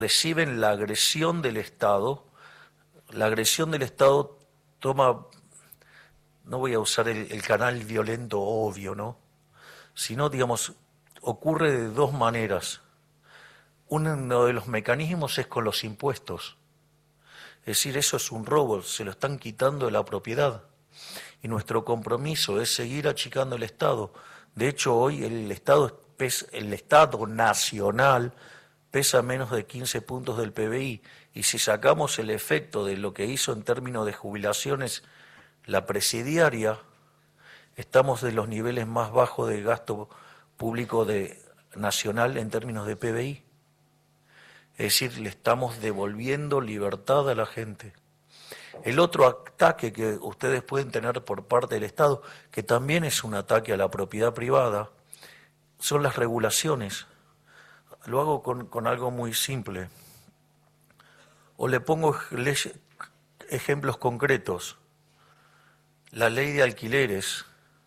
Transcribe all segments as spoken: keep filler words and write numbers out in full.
reciben la agresión del Estado. La agresión del Estado toma, no voy a usar el, el canal violento obvio, ¿no? Sino, digamos, ocurre de dos maneras. Uno de los mecanismos es con los impuestos. Es decir, eso es un robo, se lo están quitando de la propiedad. Y nuestro compromiso es seguir achicando el Estado. De hecho, hoy el Estado, el Estado nacional pesa menos de quince puntos del P B I. Y si sacamos el efecto de lo que hizo en términos de jubilaciones la presidiaria, estamos de los niveles más bajos de gasto público de, nacional en términos de P B I. Es decir, le estamos devolviendo libertad a la gente. El otro ataque que ustedes pueden tener por parte del Estado, que también es un ataque a la propiedad privada, son las regulaciones. Lo hago con, con algo muy simple. O le pongo ejemplos concretos. La ley de alquileres,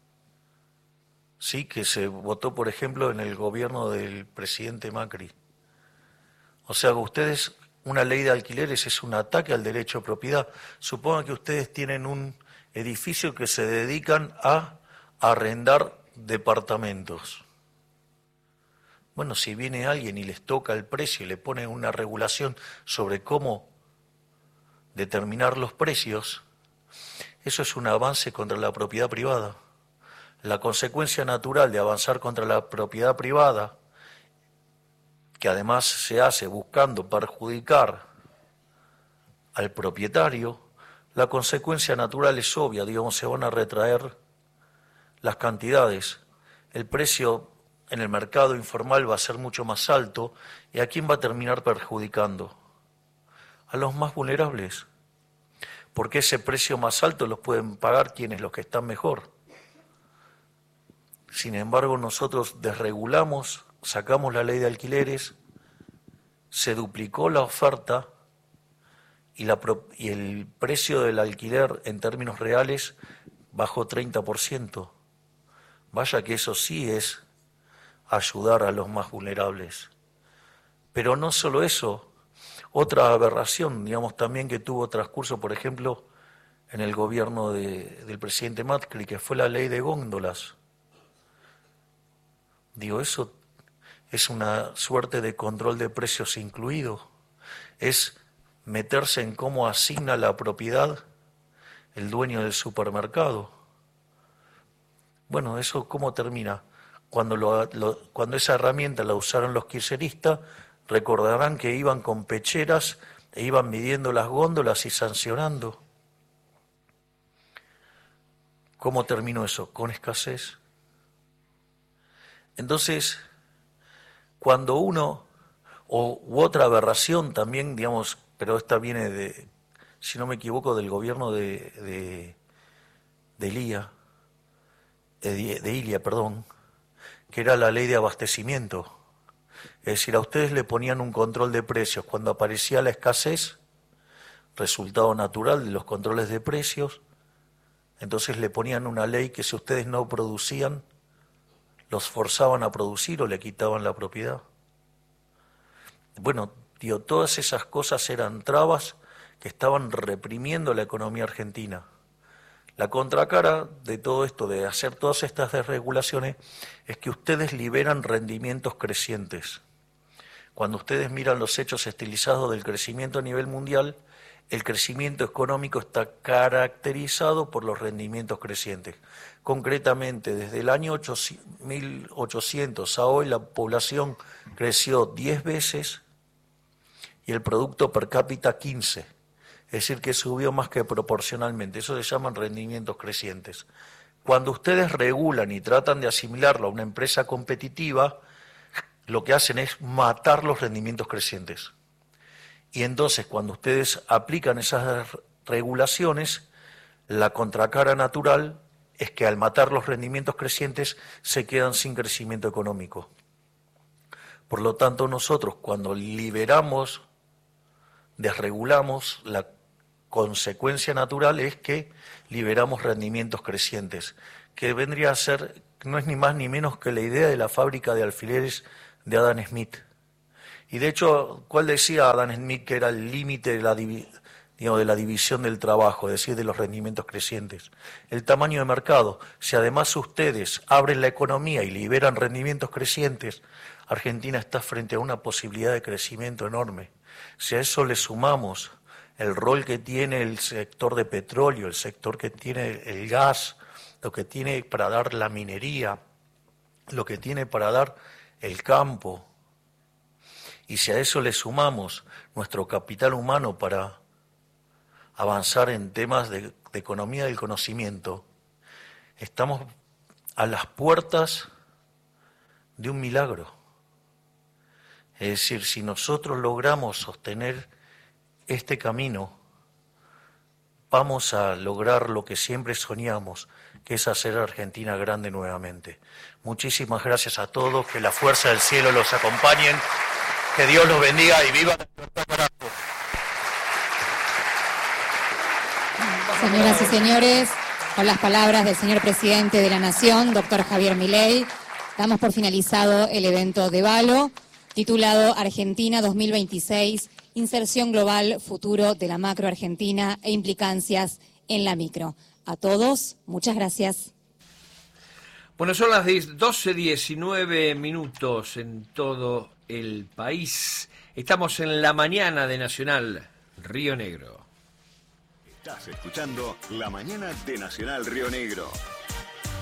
sí, que se votó, por ejemplo, en el gobierno del presidente Macri. O sea, ustedes, una ley de alquileres es un ataque al derecho de propiedad. Supongan que ustedes tienen un edificio que se dedican a arrendar departamentos. Bueno, si viene alguien y les toca el precio y le pone una regulación sobre cómo determinar los precios, eso es un avance contra la propiedad privada. La consecuencia natural de avanzar contra la propiedad privada, que además se hace buscando perjudicar al propietario, la consecuencia natural es obvia, digamos, se van a retraer las cantidades. El precio en el mercado informal va a ser mucho más alto, ¿y a quién va a terminar perjudicando? A los más vulnerables, porque ese precio más alto los pueden pagar quienes los que están mejor. Sin embargo, nosotros desregulamos, sacamos la ley de alquileres, se duplicó la oferta y, la, y el precio del alquiler en términos reales bajó treinta por ciento. Vaya que eso sí es ayudar a los más vulnerables. Pero no solo eso, otra aberración, digamos, también que tuvo transcurso, por ejemplo, en el gobierno de, del presidente Macri, que fue la ley de góndolas. Digo, eso es una suerte de control de precios incluido. Es meterse en cómo asigna la propiedad el dueño del supermercado. Bueno, ¿eso cómo termina? Cuando, lo, lo, cuando esa herramienta la usaron los kirchneristas, recordarán que iban con pecheras e iban midiendo las góndolas y sancionando. ¿Cómo terminó eso? Con escasez. Entonces, cuando uno, o u otra aberración también, digamos, pero esta viene de, si no me equivoco, del gobierno de, de, de Ilia, de, de Ilia, perdón, que era la ley de abastecimiento. Es decir, a ustedes le ponían un control de precios. Cuando aparecía la escasez, resultado natural de los controles de precios, entonces le ponían una ley que si ustedes no producían, los forzaban a producir o le quitaban la propiedad. Bueno, tío, todas esas cosas eran trabas que estaban reprimiendo la economía argentina. La contracara de todo esto, de hacer todas estas desregulaciones, es que ustedes liberan rendimientos crecientes. Cuando ustedes miran los hechos estilizados del crecimiento a nivel mundial, el crecimiento económico está caracterizado por los rendimientos crecientes. Concretamente, desde el año mil ochocientos a hoy, la población creció diez veces y el producto per cápita quince. Es decir, que subió más que proporcionalmente. Eso se llaman rendimientos crecientes. Cuando ustedes regulan y tratan de asimilarlo a una empresa competitiva, lo que hacen es matar los rendimientos crecientes. Y entonces, cuando ustedes aplican esas regulaciones, la contracara natural es que al matar los rendimientos crecientes se quedan sin crecimiento económico. Por lo tanto, nosotros cuando liberamos, desregulamos, la consecuencia natural es que liberamos rendimientos crecientes, que vendría a ser, no es ni más ni menos que la idea de la fábrica de alfileres de Adam Smith. Y de hecho, ¿cuál decía Adam Smith que era el límite de la divi- digamos, de la división del trabajo, es decir, de los rendimientos crecientes? El tamaño de mercado. Si además ustedes abren la economía y liberan rendimientos crecientes, Argentina está frente a una posibilidad de crecimiento enorme. Si a eso le sumamos el rol que tiene el sector de petróleo, el sector que tiene el gas, lo que tiene para dar la minería, lo que tiene para dar el campo, y si a eso le sumamos nuestro capital humano para avanzar en temas de, de economía del conocimiento, estamos a las puertas de un milagro. Es decir, si nosotros logramos sostener este camino, vamos a lograr lo que siempre soñamos, que es hacer a Argentina grande nuevamente. Muchísimas gracias a todos, que la fuerza del cielo los acompañe, que Dios los bendiga y viva la libertad para todos. Señoras y señores, con las palabras del señor presidente de la Nación, doctor Javier Milei, damos por finalizado el evento de Valo, titulado Argentina dos mil veintiséis, Inserción Global, Futuro de la Macro Argentina e Implicancias en la Micro. A todos, muchas gracias. Bueno, son las doce diecinueve minutos en todo el país. Estamos en la mañana de Nacional Río Negro. Estás escuchando La Mañana de Nacional Río Negro.